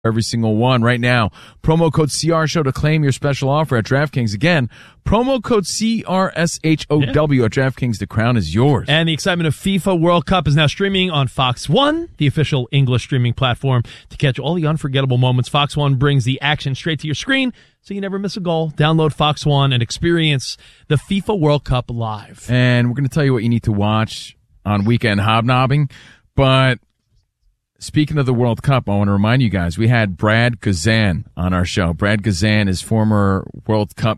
every single one right now. Promo code CRSHOW to claim your special offer at DraftKings. Again, promo code CRSHOW at DraftKings. The crown is yours. And the excitement of FIFA World Cup is now streaming on Fox One, the official English streaming platform. To catch all the unforgettable moments, Fox One brings the action straight to your screen so you never miss a goal. Download Fox One and experience the FIFA World Cup live. And we're going to tell you what you need to watch on Weekend Hobnobbing. But speaking of the World Cup, I want to remind you guys, we had Brad Guzan on our show. Brad Guzan is former World Cup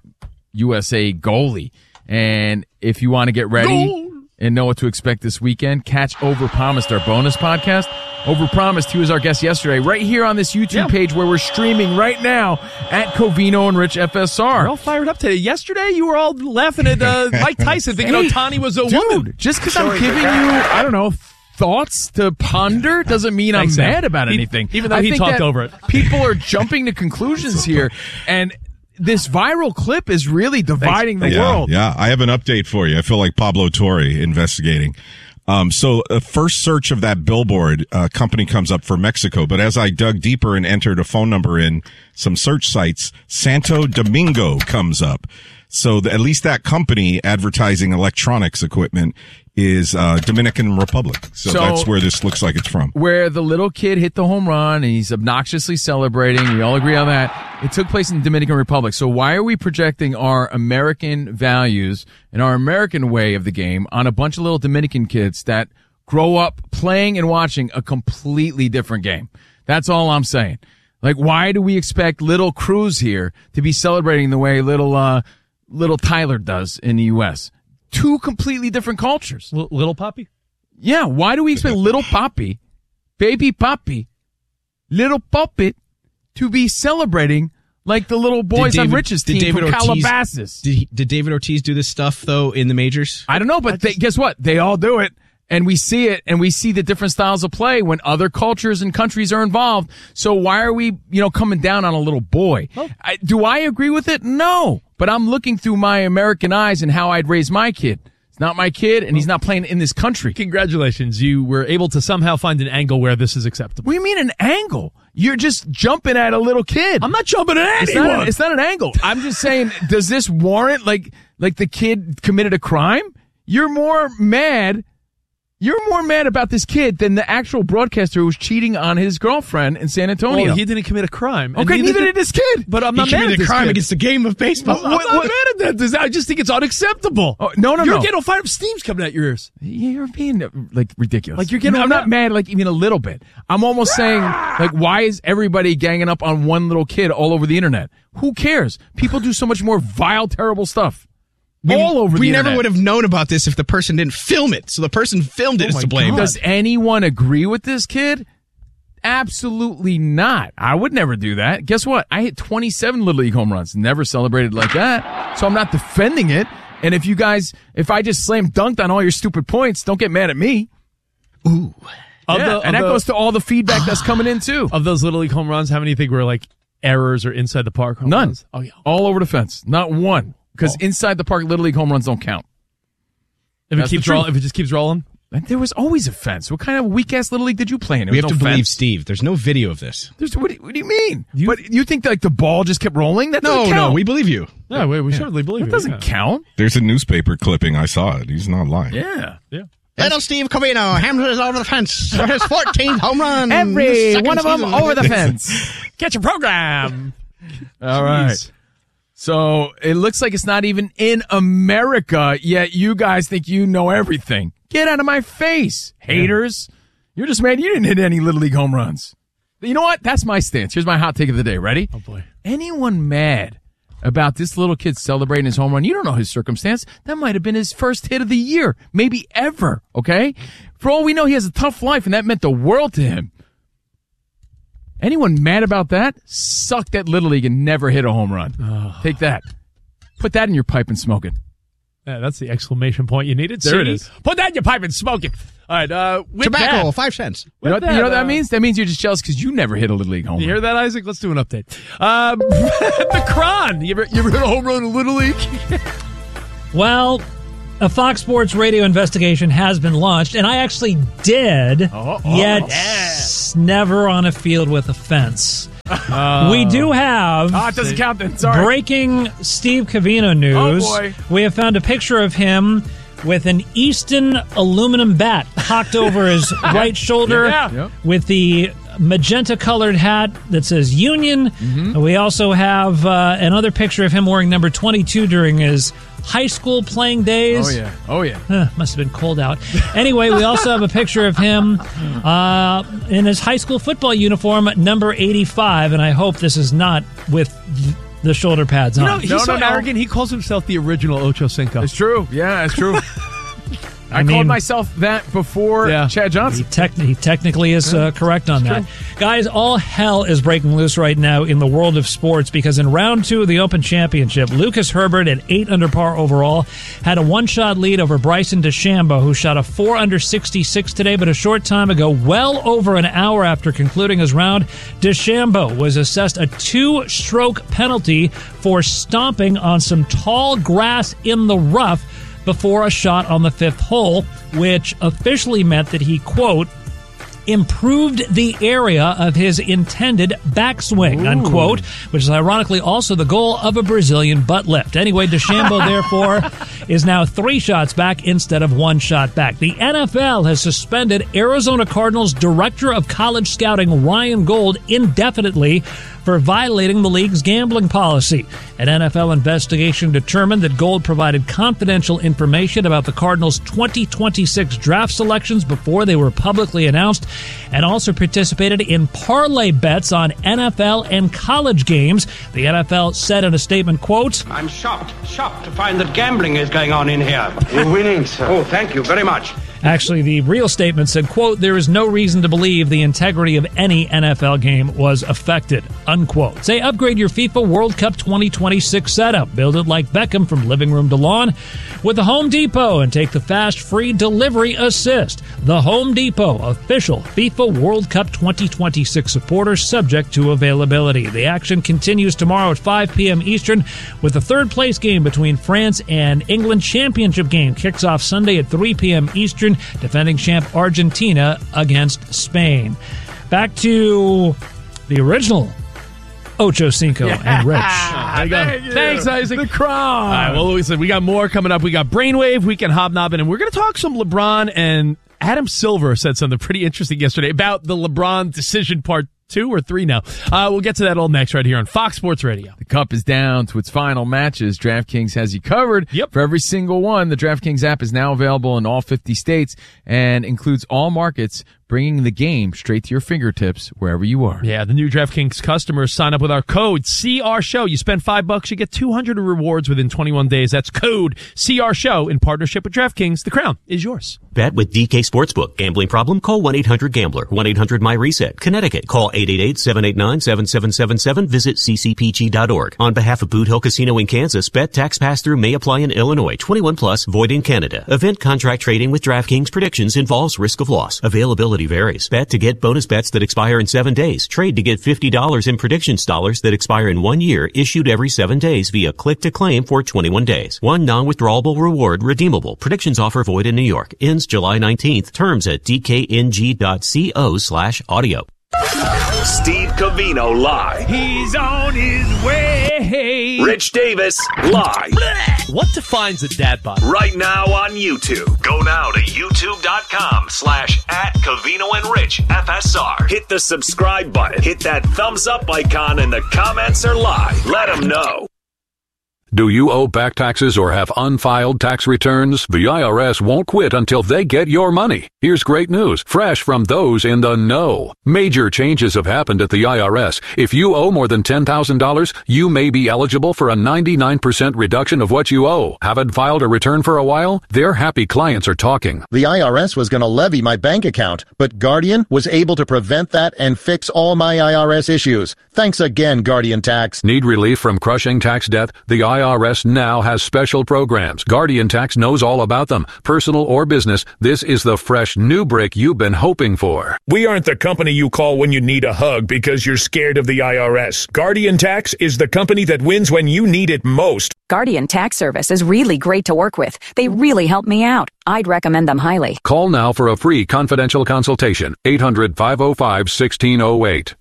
USA goalie. And if you want to get ready and know what to expect this weekend, catch Overpromised, our bonus podcast. Overpromised, he was our guest yesterday, right here on this YouTube page where we're streaming right now at Covino and Rich FSR. We're all fired up today. Yesterday, you were all laughing at Mike Tyson thinking Ohtani was a woman. Just because I'm giving you, I don't know, thoughts to ponder doesn't mean I'm mad about anything. Even though he talked over it. People are jumping to conclusions here, and this viral clip is really dividing the world. Yeah, I have an update for you. I feel like Pablo Torre investigating. So first search of that billboard company comes up for Mexico, but as I dug deeper and entered a phone number in some search sites, Santo Domingo comes up. So at least that company advertising electronics equipment is Dominican Republic. So that's where this looks like it's from. Where the little kid hit the home run and he's obnoxiously celebrating. We all agree on that. It took place in the Dominican Republic. So why are we projecting our American values and our American way of the game on a bunch of little Dominican kids that grow up playing and watching a completely different game? That's all I'm saying. Like, why do we expect little Cruz here to be celebrating the way little Tyler does in the U.S.? Two completely different cultures. Little Poppy? Yeah, why do we expect little Poppy, baby Poppy, little puppet to be celebrating like the little boys on Rich's team from Calabasas? Did David Ortiz do this stuff, though, in the majors? I don't know, but guess what? They all do it, and we see it, and we see the different styles of play when other cultures and countries are involved. So why are we, coming down on a little boy? Oh. Do I agree with it? No. But I'm looking through my American eyes and how I'd raise my kid. It's not my kid, and he's not playing in this country. Congratulations. You were able to somehow find an angle where this is acceptable. What do you mean an angle? You're just jumping at a little kid. I'm not jumping at anyone. It's not an angle. I'm just saying, does this warrant, like the kid committed a crime? You're more mad about this kid than the actual broadcaster who was cheating on his girlfriend in San Antonio. Well, he didn't commit a crime. Okay, neither did this kid. But I'm not mad at this kid. He committed a crime against the game of baseball. I'm not mad at that. I just think it's unacceptable. Oh, no. You're getting all fired up. Steam's coming out your ears. You're being, ridiculous. Like, you're getting I'm not mad, even a little bit. I'm almost saying, why is everybody ganging up on one little kid all over the internet? Who cares? People do so much more vile, terrible stuff. All over the internet. We never would have known about this if the person didn't film it. So the person filmed it is to blame. Does anyone agree with this kid? Absolutely not. I would never do that. Guess what? I hit 27 Little League home runs. Never celebrated like that. So I'm not defending it. And if I just slam dunked on all your stupid points, don't get mad at me. Ooh. And that goes to all the feedback that's coming in too. Of those Little League home runs, how many do you think were errors or inside the park home None. runs? Oh, yeah. All over the fence. Not one. Because inside the park, Little League home runs don't count. If it just keeps rolling? There was always a fence. What kind of weak-ass Little League did you play in? We have to believe Steve. There's no video of this. What do you mean? But you think the ball just kept rolling? That doesn't count. No, we believe you. Yeah, we certainly believe you. That doesn't count. There's a newspaper clipping. I saw it. He's not lying. Yeah. Little Steve Covino hammers over the fence for his 14th home run. Every one of them over the fence. Catch a program. All right. So it looks like it's not even in America, yet you guys think you know everything. Get out of my face, haters. You're just mad you didn't hit any Little League home runs. You know what? That's my stance. Here's my hot take of the day. Ready? Oh, boy. Anyone mad about this little kid celebrating his home run? You don't know his circumstance. That might have been his first hit of the year, maybe ever, okay? For all we know, he has a tough life, and that meant the world to him. Anyone mad about that? Sucked at Little League and never hit a home run. Oh. Take that. Put that in your pipe and smoke it. Yeah, that's the exclamation point you needed. There it is. Put that in your pipe and smoke it. All right. Tobacco, 5 cents. You know what that means? That means you're just jealous because you never hit a Little League home run. You hear that, Isaac? Let's do an update. The Cron. You ever hit a home run in Little League? Well, a Fox Sports radio investigation has been launched, and I actually did, yet never on a field with a fence. We do have it doesn't count then. Sorry. breaking Steve Covino news. Oh, boy. We have found a picture of him with an Easton aluminum bat cocked over his right shoulder Yeah. with the magenta-colored hat that says Union. We also have another picture of him wearing number 22 during his high school playing days. Oh, yeah. Must have been cold out. Anyway, we also have a picture of him in his high school football uniform, number 85, and I hope this is not with the shoulder pads on. He's so arrogant. He calls himself the original Ocho Cinco. It's true. Yeah, it's true. I mean, called myself that before Chad Johnson. He technically is correct on that. Guys, all hell is breaking loose right now in the world of sports because in round 2 of the Open Championship, Lucas Herbert at 8 under par overall had a one-shot lead over Bryson DeChambeau, who shot a 4 under 66 today, but a short time ago, well over an hour after concluding his round, DeChambeau was assessed a 2-stroke penalty for stomping on some tall grass in the rough before a shot on the 5th hole, which officially meant that he, quote, improved the area of his intended backswing, unquote, which is ironically also the goal of a Brazilian butt lift. Anyway, DeChambeau, therefore, is now 3 shots back instead of 1 shot back. The NFL has suspended Arizona Cardinals Director of College Scouting Ryan Gold indefinitely for violating the league's gambling policy. An NFL investigation determined that Gold provided confidential information about the Cardinals' 2026 draft selections before they were publicly announced, and also participated in parlay bets on NFL and college games. The NFL said in a statement, quote, I'm shocked to find that gambling is going on in here. You're winning, sir. Oh, thank you very much. Actually, the real statement said, quote, there is no reason to believe the integrity of any NFL game was affected, unquote. Say, upgrade your FIFA World Cup 2026 setup. Build it like Beckham from living room to lawn with the Home Depot and take the fast free delivery assist. The Home Depot, official FIFA World Cup 2026 supporter, subject to availability. The action continues tomorrow at 5 p.m. Eastern with the third place game between France and England. Championship game kicks off Sunday at 3 p.m. Eastern. Defending champ Argentina against Spain. Back to the original Ocho Cinco and Rich. There you go. Thanks, Isaac. The crown. All right, well, listen, we got more coming up. We got Brainwave, Weekend Hobnobbing, and we're going to talk some LeBron. And Adam Silver said something pretty interesting yesterday about the LeBron decision part 2 or 3 now. We'll get to that all next right here on Fox Sports Radio. The Cup is down to its final matches. DraftKings has you covered for every single one. The DraftKings app is now available in all 50 states and includes all markets, bringing the game straight to your fingertips wherever you are. Yeah, the new DraftKings customers sign up with our code CRSHOW. You spend $5, you get 200 rewards within 21 days. That's code CRSHOW in partnership with DraftKings. The crown is yours. Bet with DK Sportsbook. Gambling problem? Call 1-800-GAMBLER. 1-800-MyReset. Connecticut. Call 888-789-7777. Visit ccpg.org. On behalf of Boot Hill Casino in Kansas, bet tax pass-through may apply in Illinois. 21 plus, void in Canada. Event contract trading with DraftKings predictions involves risk of loss. Availability varies. Bet to get bonus bets that expire in 7 days. Trade to get $50 in predictions dollars that expire in 1 year, issued every 7 days via click to claim for 21 days. One non-withdrawable reward redeemable. Predictions offer void in New York. Ends July 19th. Terms at dkng.co/audio. Steve Covino live. He's on his way. Rich Davis live. What defines a dad bod? Right now on YouTube. Go now to youtube.com/@CovinoandRichFSR. Hit the subscribe button. Hit that thumbs up icon and the comments are live. Let them know. Do you owe back taxes or have unfiled tax returns? The IRS won't quit until they get your money. Here's great news, fresh from those in the know. Major changes have happened at the IRS. If you owe more than $10,000, you may be eligible for a 99% reduction of what you owe. Haven't filed a return for a while? Their happy clients are talking. The IRS was going to levy my bank account, but Guardian was able to prevent that and fix all my IRS issues. Thanks again, Guardian Tax. Need relief from crushing tax debt? The IRS IRS now has special programs. Guardian Tax knows all about them. Personal or business, this is the fresh new brick you've been hoping for. We aren't the company you call when you need a hug because you're scared of the IRS. Guardian Tax is the company that wins when you need it most. Guardian Tax Service is really great to work with. They really help me out. I'd recommend them highly. Call now for a free confidential consultation. 800-505-1608.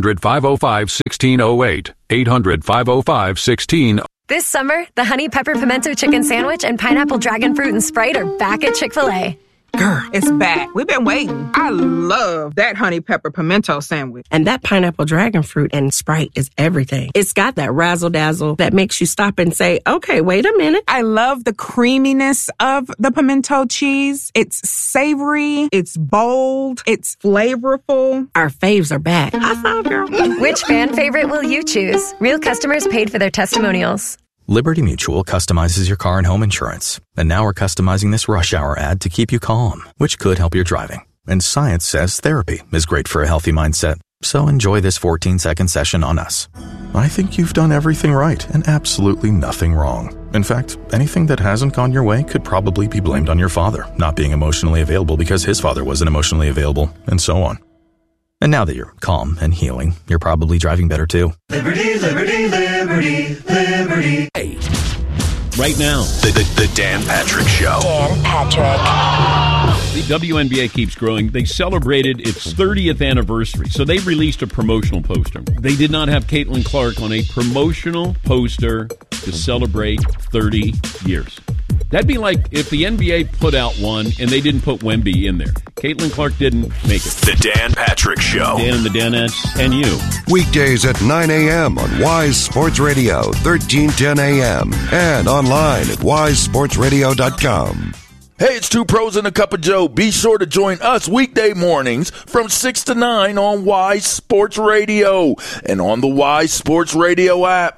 800-505-1608. 800-505-1608. This summer, the Honey Pepper Pimento Chicken Sandwich and Pineapple Dragon Fruit and Sprite are back at Chick-fil-A. Girl, it's back. We've been waiting. I love that honey pepper pimento sandwich. And that pineapple dragon fruit and Sprite is everything. It's got that razzle-dazzle that makes you stop and say, okay, wait a minute. I love the creaminess of the pimento cheese. It's savory. It's bold. It's flavorful. Our faves are back. High five, girl. Which fan favorite will you choose? Real customers paid for their testimonials. Liberty Mutual customizes your car and home insurance. And now we're customizing this rush hour ad to keep you calm, which could help your driving. And science says therapy is great for a healthy mindset. So enjoy this 14-second session on us. I think you've done everything right and absolutely nothing wrong. In fact, anything that hasn't gone your way could probably be blamed on your father not being emotionally available because his father wasn't emotionally available, and so on. And now that you're calm and healing, you're probably driving better too. Liberty, liberty, liberty, liberty. Hey. Right now, the Dan Patrick Show. Dan Patrick. The WNBA keeps growing. They celebrated its 30th anniversary, so they released a promotional poster. They did not have Caitlin Clark on a promotional poster to celebrate 30 years. That'd be like if the NBA put out one and they didn't put Wemby in there. Caitlin Clark didn't make it. The Dan Patrick Show. Dan and the Danettes and you. Weekdays at 9 a.m. on Wise Sports Radio, 1310 a.m. And online at wisesportsradio.com. Hey, it's Two Pros and a Cup of Joe. Be sure to join us weekday mornings from 6 to 9 on Wise Sports Radio and on the Wise Sports Radio app.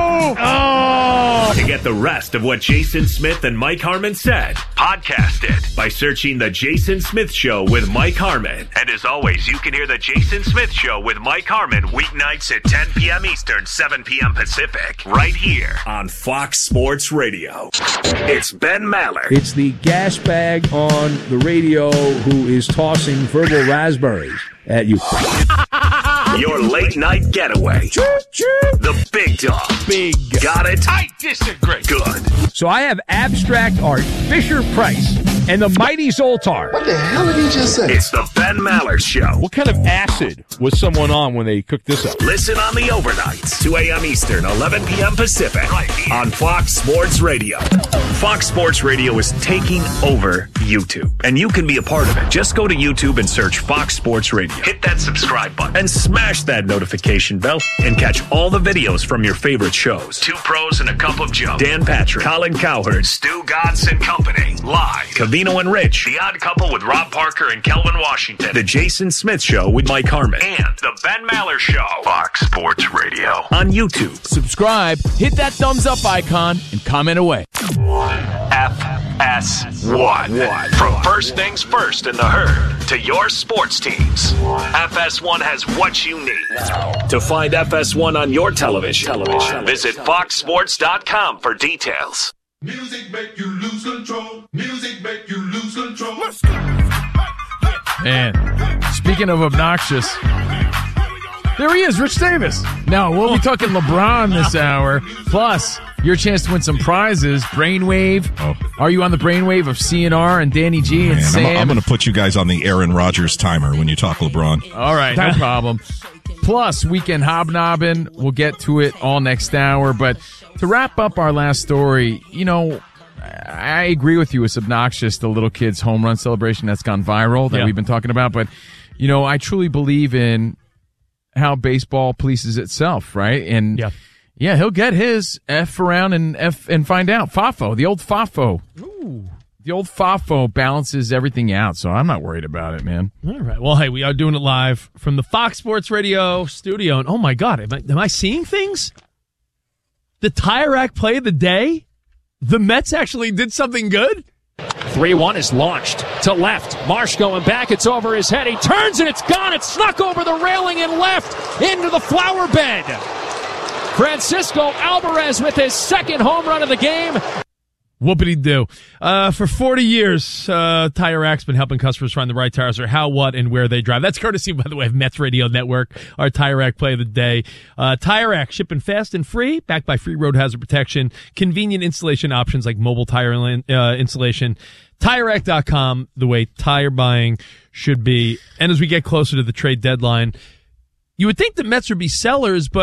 To get the rest of what Jason Smith and Mike Harmon said, podcast it by searching The Jason Smith Show with Mike Harmon. And as always, you can hear The Jason Smith Show with Mike Harmon weeknights at 10 p.m. Eastern, 7 p.m. Pacific, right here on Fox Sports Radio. It's Ben Maller. It's the gas bag on the radio who is tossing verbal raspberries at you. Your late night getaway. The big dog. Big. Got it? I disagree. Good. So I have abstract art, Fisher-Price, and the Mighty Zoltar. What the hell did he just say? It's the Ben Maller Show. What kind of acid was someone on when they cooked this up? Listen on the overnights, 2 a.m. Eastern, 11 p.m. Pacific, right here on Fox Sports Radio. Fox Sports Radio is taking over YouTube, and you can be a part of it. Just go to YouTube and search Fox Sports Radio. Hit that subscribe button and smash that notification bell and catch all the videos from your favorite shows. Two Pros and a Cup of Joe. Dan Patrick, Colin Cowherd, Stu Godson and Company. Live. Cavino and Rich. The Odd Couple with Rob Parker and Kelvin Washington. The Jason Smith Show with Mike Harmon. And the Ben Maller Show. Fox Sports Radio. On YouTube. Subscribe, hit that thumbs up icon, and comment away. FS1. From first things first in the herd to your sports teams, FS1 has what you need. To find FS1 on your television, visit foxsports.com for details. Music make you lose control. Music make you lose control. Man, speaking of obnoxious, there he is, Rich Davis. Now, we'll be talking LeBron this hour, plus your chance to win some prizes. Brainwave. Are you on the brainwave of CNR and Danny G and Sam? I'm going to put you guys on the Aaron Rodgers timer when you talk LeBron. All right, no problem. Plus, weekend hobnobbing. We'll get to it all next hour. But to wrap up our last story, you know, I agree with you. It's obnoxious, the little kid's home run celebration that's gone viral that we've been talking about. But, you know, I truly believe in how baseball polices itself, right? And yeah, he'll get his F around and find out. Fafo, the old Fafo. Ooh. The old Fafo balances everything out, so I'm not worried about it, man. All right. Well, hey, we are doing it live from the Fox Sports Radio studio. And oh my God, am I seeing things? The Tire Rack play of the day? The Mets actually did something good? 3-1 is launched to left. Marsh going back. It's over his head. He turns and it's gone. It's snuck over the railing and left into the flower bed. Francisco Alvarez with his second home run of the game. Whoopity-doo. For 40 years, Tire Rack's been helping customers find the right tires or how, what, and where they drive. That's courtesy, by the way, of Mets Radio Network, our Tire Rack play of the day. Tire Rack, shipping fast and free, backed by free road hazard protection, convenient installation options like mobile tire installation. TireRack.com, the way tire buying should be. And as we get closer to the trade deadline, you would think the Mets would be sellers, but